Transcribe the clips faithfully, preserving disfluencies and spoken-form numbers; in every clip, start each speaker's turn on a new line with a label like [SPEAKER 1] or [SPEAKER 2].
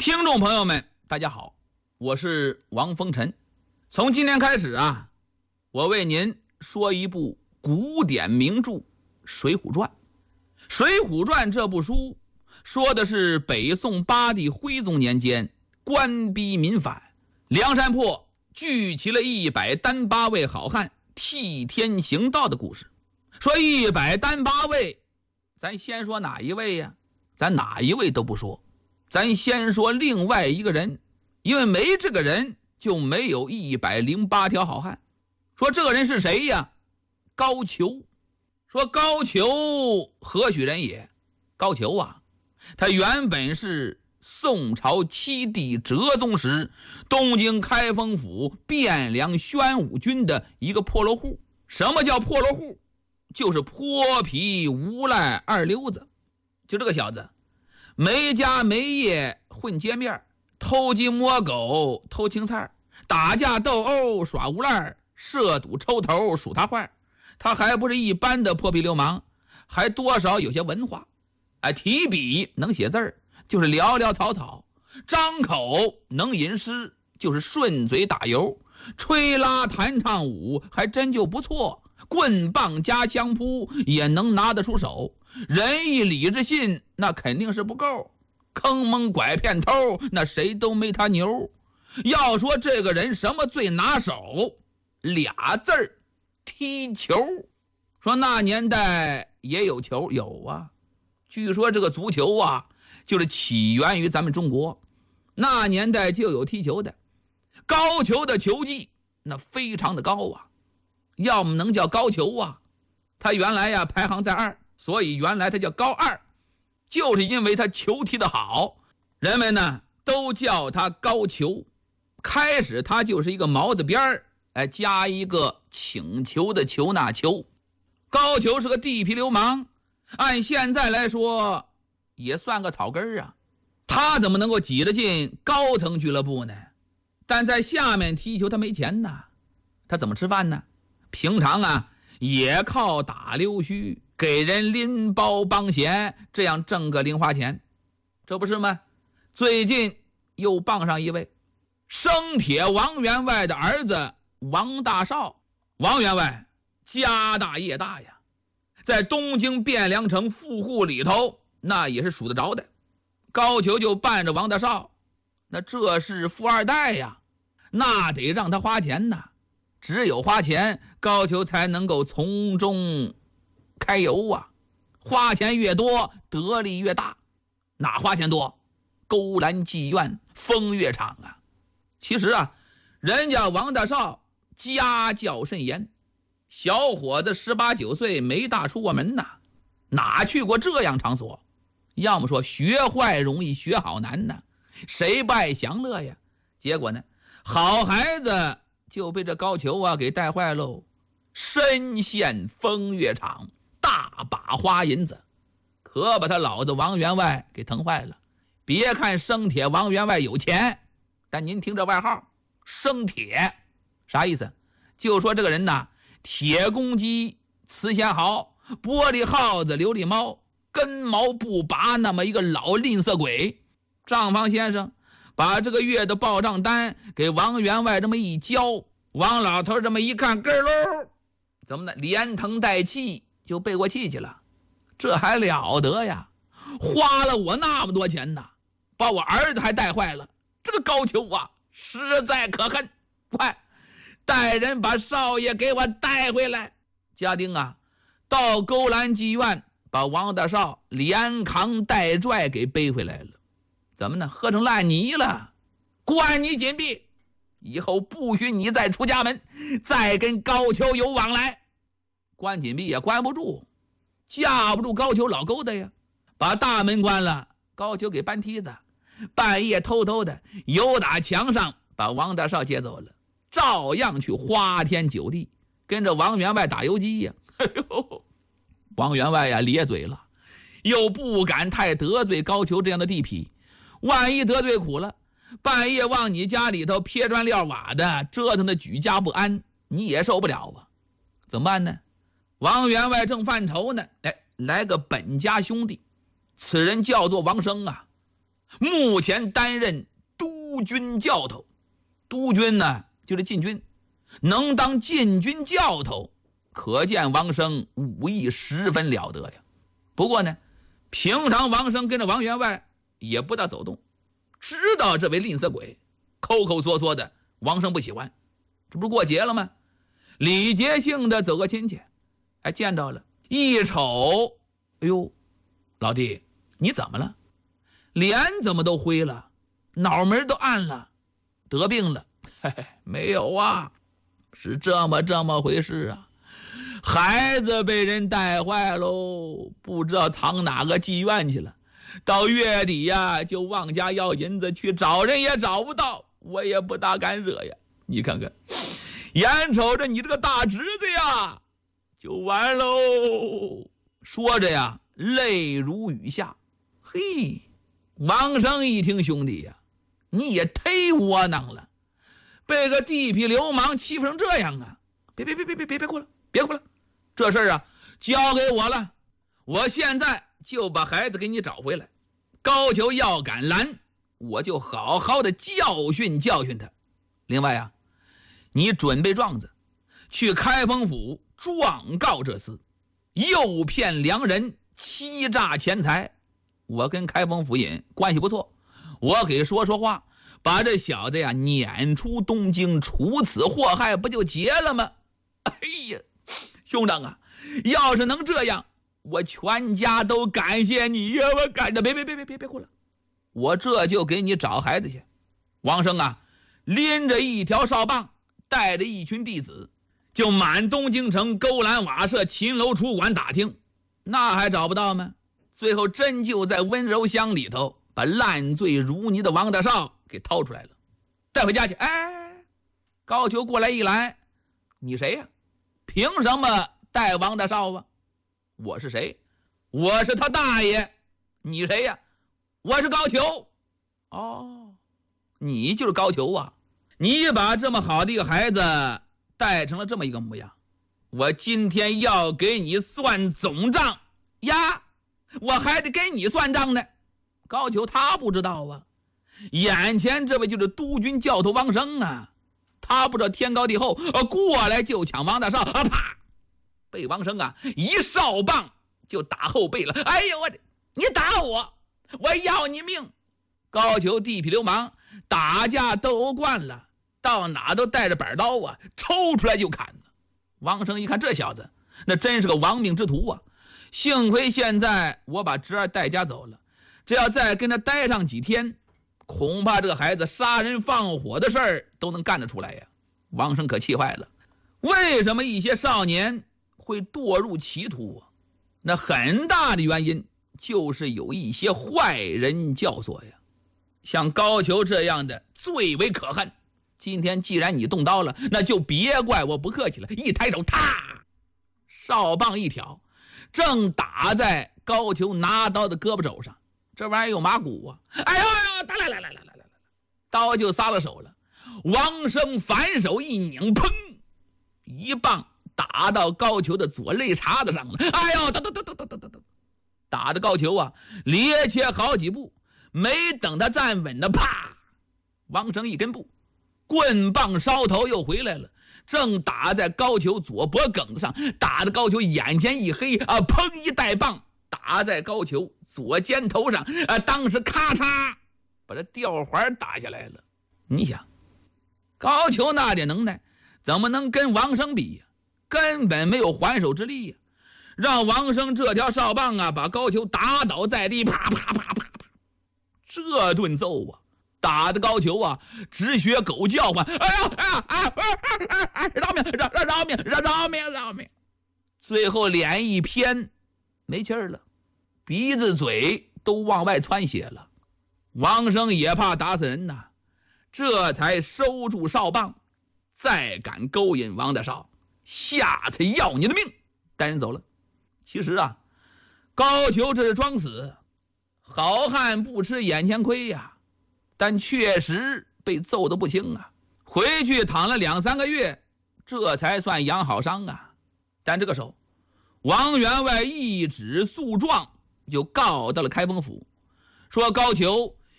[SPEAKER 1] 听众朋友们大家好，我是王风尘。从今天开始啊，我为您说一部古典名著《水浒传》。《水浒传》这部书说的是北宋八帝徽宗年间官逼民反，梁山泊聚齐了一百单八位好汉替天行道的故事。说一百单八位，咱先说哪一位呀？咱哪一位都不说，咱先说另外一个人，因为没这个人就没有一百零八条好汉。说这个人是谁呀？高俅。说高俅何许人也？高俅啊，他原本是宋朝七帝哲宗时东京开封府汴梁宣武军的一个破落户。什么叫破落户？就是泼皮无赖二流子。就这个小子没家没业混街面，偷鸡摸狗偷青菜，打架斗殴耍无赖，涉赌抽头数他坏。他还不是一般的破皮流氓，还多少有些文化。哎，提笔能写字儿，就是潦潦草草；张口能吟诗，就是顺嘴打油；吹拉弹唱舞还真就不错，棍棒加相扑也能拿得出手。仁义礼智信那肯定是不够，坑蒙拐骗偷那谁都没他牛。要说这个人什么最拿手，俩字儿，踢球。说那年代也有球，有啊。据说这个足球啊，就是起源于咱们中国，那年代就有踢球的。高俅的球技那非常的高啊，要么能叫高俅啊。他原来呀排行在二，所以原来他叫高二，就是因为他球踢得好，人们呢都叫他高俅。开始他就是一个毛字边儿，哎，加一个请求的求那求。高俅是个地痞流氓，按现在来说也算个草根啊。他怎么能够挤得进高层俱乐部呢？但在下面踢球他没钱呐，他怎么吃饭呢？平常啊也靠打溜须，给人拎包帮闲，这样挣个零花钱。这不是吗？最近又傍上一位生铁王员外的儿子王大少。王员外家大业大呀，在东京汴梁城富户里头那也是数得着的。高俅就伴着王大少，那这是富二代呀，那得让他花钱呐。只有花钱，高俅才能够从中开油啊。花钱越多，得利越大。哪花钱多？勾栏妓院、风月场啊。其实啊，人家王大少家教甚严，小伙子十八九岁没大出过门呐，哪去过这样场所？要么说学坏容易学好难呐，谁不爱享乐呀？结果呢，好孩子就被这高俅啊给带坏喽。深陷风月场，大把花银子，可把他老子王员外给疼坏了。别看生铁王员外有钱，但您听这外号生铁啥意思？就说这个人呐，铁公鸡瓷弦好，玻璃耗子琉璃猫，根毛不拔那么一个老吝啬鬼。账房先生把这个月的报账单给王员外这么一交，王老头这么一看，咯喽，怎么呢？连疼带气就背过气去了。这还了得呀，花了我那么多钱呐，把我儿子还带坏了。这个高俅啊实在可恨，快带人把少爷给我带回来。家丁啊到勾栏妓院把王大少连扛带拽给背回来了。怎么呢？喝成烂泥了，关你紧闭，以后不许你再出家门，再跟高俅有往来。关紧闭也关不住，架不住高俅老勾的呀。把大门关了，高俅给搬梯子，半夜偷偷的由打墙上把王大少接走了，照样去花天酒地跟着王员外打游击呀。哎呦，王员外呀咧嘴了，又不敢太得罪高俅这样的地痞，万一得罪苦了，半夜往你家里头撇砖撂瓦的，折腾的举家不安，你也受不了啊。怎么办呢？王员外正犯愁呢，哎，来个本家兄弟，此人叫做王生啊。 目前担任督军教头。督军呢，就是禁军，能当禁军教头，可见王生武艺十分了得呀。不过呢，平常王生跟着王员外也不大走动，知道这位吝啬鬼抠抠缩缩的，王生不喜欢。这不是过节了吗？礼节性的走个亲戚，还见着了，一瞅，哎呦，老弟，你怎么了？脸怎么都灰了，脑门都暗了，得病了？嘿嘿，没有啊，是这么这么回事啊。孩子被人带坏喽，不知道藏哪个妓院去了，到月底呀就往家要银子去，找人也找不到，我也不大敢惹呀。你看看，眼瞅着你这个大侄子呀就完喽。说着呀，泪如雨下。嘿，王生一听，兄弟呀，你也忒窝囊了，被个地痞流氓欺负成这样啊！别别别别别别别哭了，别哭了，这事儿啊交给我了，我现在就把孩子给你找回来。高俅要敢拦，我就好好的教训教训他。另外啊，你准备状子去开封府状告这厮诱骗良人，欺诈钱财。我跟开封府尹关系不错，我给说说话，把这小子呀撵出东京，除此祸害，不就结了吗？哎呀，兄长啊，要是能这样，我全家都感谢你呀！我感着，别别别别别别哭了，我这就给你找孩子去。王生啊，拎着一条哨棒，带着一群弟子，就满东京城勾栏瓦舍、秦楼楚馆打听，那还找不到吗？最后真就在温柔乡里头把烂醉如泥的王大少给掏出来了，带回家去。哎，高俅过来一拦，你谁呀？凭什么带王大少啊？我是谁？我是他大爷。你谁呀？我是高俅。哦，你就是高俅啊？你把这么好的一个孩子带成了这么一个模样，我今天要给你算总账呀！我还得给你算账呢。高俅他不知道啊，眼前这位就是督军教头王生啊，他不知道天高地厚，过来就抢王大少啊！啪，被王生啊一哨棒就打后背了。哎呦我的，你打我，我要你命！高俅地痞流氓打架斗殴惯了，到哪都带着板刀啊，抽出来就砍。王生一看这小子，那真是个亡命之徒啊！幸亏现在我把侄儿带家走了，这要再跟他待上几天，恐怕这个孩子杀人放火的事儿都能干得出来呀。王生可气坏了。为什么一些少年会堕入歧途啊？那很大的原因就是有一些坏人教唆呀。像高俅这样的最为可恨。今天既然你动刀了，那就别怪我不客气了。一抬手，啪，哨棒一挑，正打在高俅拿刀的胳膊肘上。这玩意儿有马骨啊！哎呦呦，来来来来来来来，刀就撒了手了。王生反手一拧，砰，一棒打到高俅的左肋茬子上了。哎呦，哒哒哒哒哒哒哒哒，打的高俅啊趔趄好几步，没等他站稳呢，啪，王生一根步，棍棒梢头又回来了，正打在高俅左脖梗子上，打的高俅眼前一黑啊，砰一带棒打在高俅左肩头上啊，当时咔嚓把这吊环打下来了。你想高俅那点能耐怎么能跟王生比呀？根本没有还手之力呀！让王生这条哨棒啊把高俅打倒在地，啪啪啪啪啪，这顿揍啊打的高俅啊直学狗叫唤。哎呀哎呀哎哎哎，饶命饶饶饶命饶饶命饶命！最后脸一偏没气儿了，鼻子嘴都往外窜血了。王生也怕打死人呐，这才收住哨棒，再敢勾引王大少，下次要你的命！带人走了。其实啊，高俅这是装死，好汉不吃眼前亏呀，但确实被揍得不轻啊。回去躺了两三个月，这才算养好伤啊。但这个时候，王员外一纸诉状就告到了开封府，说高俅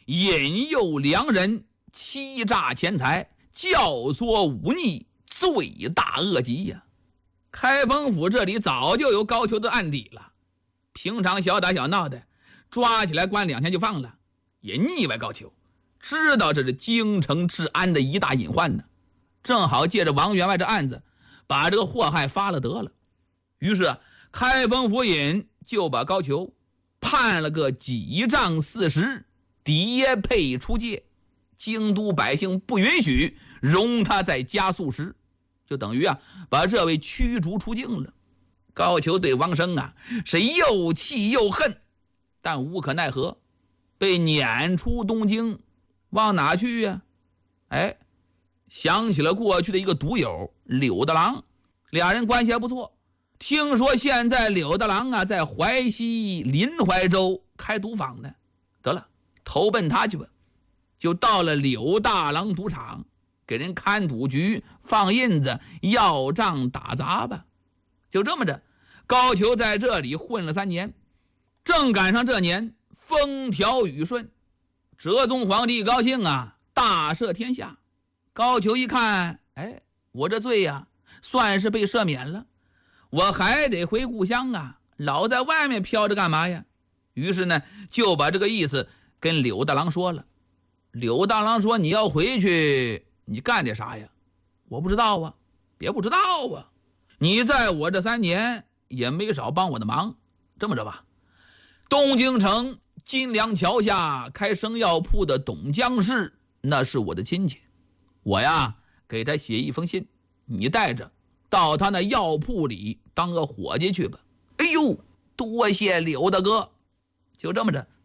[SPEAKER 1] 引诱良人，欺诈钱财，教唆忤逆，罪大恶极呀！开封府这里早就有高俅的案底了，平常小打小闹的，抓起来关两天就放了，也腻歪高俅，知道这是京城治安的一大隐患呢，正好借着王员外这案子，把这个祸害发了得了。于是开封府尹就把高俅判了个几杖四十，叠配出界，京都百姓不允许容他再加素食，就等于啊把这位驱逐出境了。高俅对王生啊是又气又恨，但无可奈何，被撵出东京。往哪去呀、啊？哎，想起了过去的一个毒友柳大郎，俩人关系还不错。听说现在柳大郎啊在淮西临淮州开赌坊呢，得了，投奔他去吧。就到了柳大郎赌场，给人看赌局，放印子，要账打杂吧。就这么着，高俅在这里混了三年，正赶上这年风调雨顺，哲宗皇帝高兴啊，大赦天下。高俅一看，哎，我这罪呀、啊、算是被赦免了，我还得回故乡啊，老在外面飘着干嘛呀？于是呢就把这个意思跟柳大郎说了。柳大郎说，你要回去你干点啥呀？我不知道啊。别不知道啊，你在我这三年也没少帮我的忙。这么着吧，东京城金梁桥下开生药铺的董江氏，那是我的亲戚，我呀给他写一封信，你带着到他那药铺里当个伙计去吧。哎呦，多谢柳大哥。就这么着，